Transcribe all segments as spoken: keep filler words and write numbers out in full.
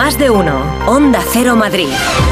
Más de uno. Onda Cero Madrid.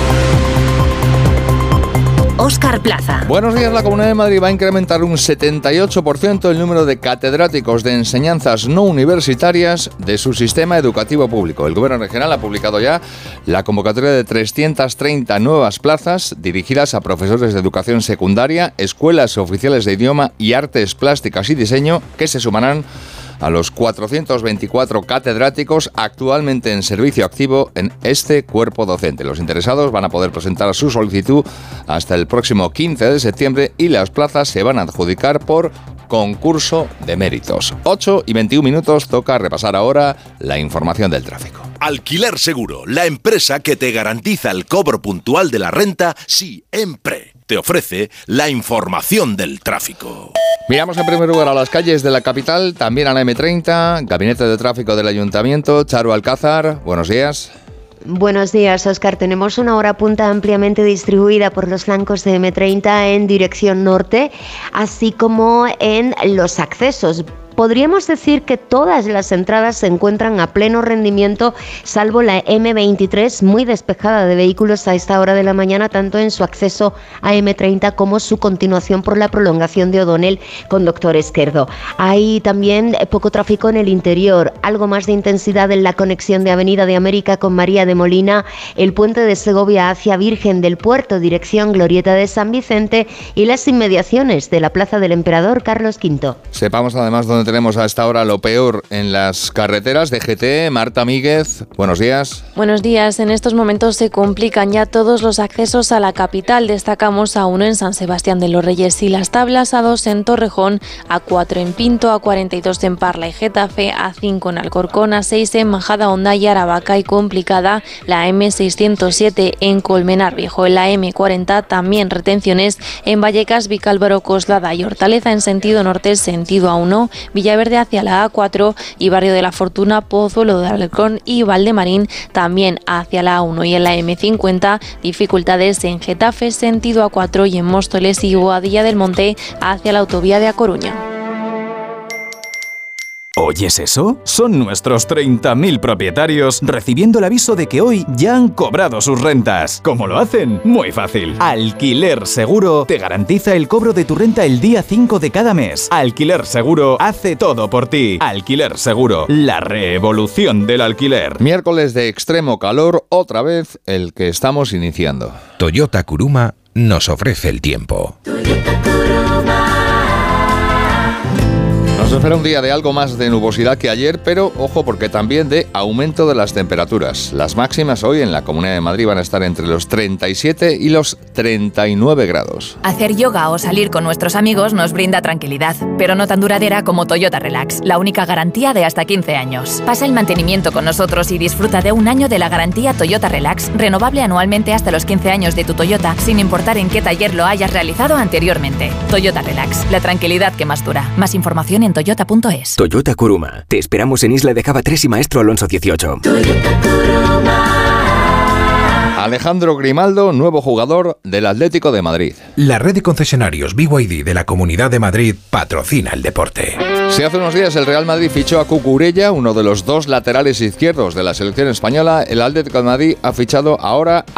Óscar Plaza. Buenos días. La Comunidad de Madrid va a incrementar un setenta y ocho por ciento el número de catedráticos de enseñanzas no universitarias de su sistema educativo público. El Gobierno regional ha publicado ya la convocatoria de trescientas treinta nuevas plazas dirigidas a profesores de educación secundaria, escuelas oficiales de idioma y artes plásticas y diseño, que se sumarán a los cuatrocientos veinticuatro catedráticos actualmente en servicio activo en este cuerpo docente. Los interesados van a poder presentar su solicitud hasta el próximo quince de septiembre y las plazas se van a adjudicar por concurso de méritos. ocho y veintiún minutos, toca repasar ahora la información del tráfico. Alquiler Seguro, la empresa que te garantiza el cobro puntual de la renta siempre. Te ofrece la información del tráfico. Miramos en primer lugar a las calles de la capital, también a la eme treinta, Gabinete de Tráfico del Ayuntamiento. Charo Alcázar, buenos días. Buenos días, Óscar. Tenemos una hora punta ampliamente distribuida por los flancos de eme treinta en dirección norte, así como en los accesos. Podríamos decir que todas las entradas se encuentran a pleno rendimiento, salvo la eme veintitrés, muy despejada de vehículos a esta hora de la mañana, tanto en su acceso a eme treinta como su continuación por la prolongación de O'Donnell con Doctor Esquerdo. Hay también poco tráfico en el interior, algo más de intensidad en la conexión de Avenida de América con María de Molina, el puente de Segovia hacia Virgen del Puerto, dirección Glorieta de San Vicente, y las inmediaciones de la Plaza del Emperador Carlos quinto. Sepamos además dónde tenemos a esta hora lo peor en las carreteras. D G T, Marta Míguez, buenos días. Buenos días. En estos momentos se complican ya todos los accesos a la capital. Destacamos a uno en San Sebastián de los Reyes y Las Tablas, a dos en Torrejón, a cuatro en Pinto, a cuarenta y dos en Parla y Getafe, a cinco en Alcorcón, a seis en Majadahonda y Aravaca, y complicada la eme seiscientos siete en Colmenar Viejo. En la eme cuarenta también retenciones en Vallecas, Vicálvaro, Coslada y Hortaleza en sentido norte, sentido A uno, Villaverde hacia la A cuatro y Barrio de la Fortuna, Pozuelo de Alarcón y Valdemarín también hacia la A uno. Y en la eme cincuenta dificultades en Getafe sentido A cuatro y en Móstoles y Boadilla del Monte hacia la autovía de A Coruña. ¿Oyes eso? Son nuestros treinta mil propietarios recibiendo el aviso de que hoy ya han cobrado sus rentas. ¿Cómo lo hacen? Muy fácil. Alquiler Seguro te garantiza el cobro de tu renta el día cinco de cada mes. Alquiler Seguro hace todo por ti. Alquiler Seguro, la revolución del alquiler. Miércoles de extremo calor, otra vez el que estamos iniciando. Toyota Kuruma nos ofrece el tiempo. Toyota Kuruma. Nos espera un día de algo más de nubosidad que ayer, pero ojo, porque también de aumento de las temperaturas. Las máximas hoy en la Comunidad de Madrid van a estar entre los treinta y siete y los treinta y nueve grados. Hacer yoga o salir con nuestros amigos nos brinda tranquilidad, pero no tan duradera como Toyota Relax, la única garantía de hasta quince años. Pasa el mantenimiento con nosotros y disfruta de un año de la garantía Toyota Relax, renovable anualmente hasta los quince años de tu Toyota, sin importar en qué taller lo hayas realizado anteriormente. Toyota Relax, la tranquilidad que más dura. Más información en toyota punto es. Toyota Kuruma. Te esperamos en Isla de Java tres y Maestro Alonso dieciocho. Toyota Kuruma. Alejandro Grimaldo, nuevo jugador del Atlético de Madrid. La red de concesionarios B Y D de la Comunidad de Madrid patrocina el deporte. Si hace unos días el Real Madrid fichó a Cucurella, uno de los dos laterales izquierdos de la selección española, el Atlético de Madrid ha fichado ahora